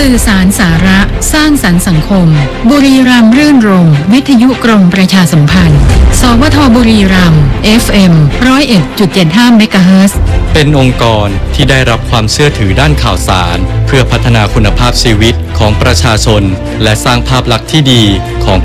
สื่อสารสาระสร้างสรรค์สังคมบุรีรัมย์รื่นรมย์วิทยุกรมประชาสัมพันธ์สวทบุรีรัมย์ FM 101.75 เมกะเฮิรตซ์เป็นองค์กรที่ได้รับความเชื่อถือด้านข่าวสารเพื่อพัฒนาคุณภาพชีวิตของประชาชนและสร้างภาพลักษณ์ที่ดีของ